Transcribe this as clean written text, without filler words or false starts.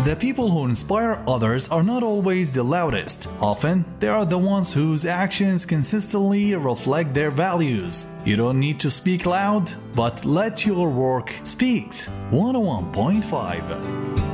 The people who inspire others are not always the loudest. Often, they are the ones whose actions consistently reflect their values. You don't need to speak loud, but let your work speak. 101.5